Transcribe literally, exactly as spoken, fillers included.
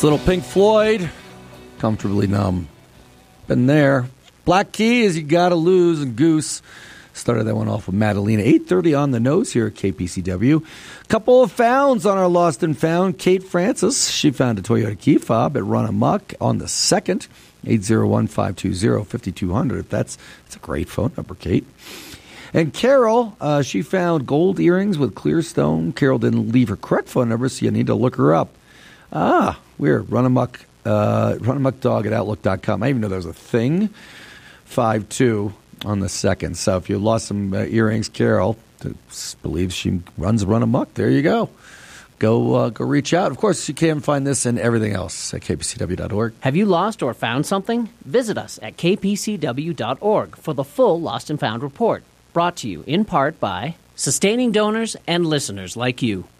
It's little Pink Floyd, Comfortably Numb. Been there. Black Keys, You Gotta Lose, and Goose. Started that one off with Madalena. eight thirty on the nose here at K P C W. Couple of founds on our Lost and Found. Kate Francis, she found a Toyota key fob at Run Amok on the second. eight zero one, five two zero, five two zero zero. That's, that's a great phone number, Kate. And Carol, uh, she found gold earrings with clear stone. Carol didn't leave her correct phone number, so you need to look her up. Ah, weird. Run Amok, uh, Run Amok Dog at Outlook dot com. I didn't even know there was a thing. five two on the second. So if you lost some uh, earrings, Carol believes she runs Run Amok. There you go. Go uh, go reach out. Of course, you can find this and everything else at k p c w dot org. Have you lost or found something? Visit us at k p c w dot org for the full Lost and Found report. Brought to you in part by sustaining donors and listeners like you.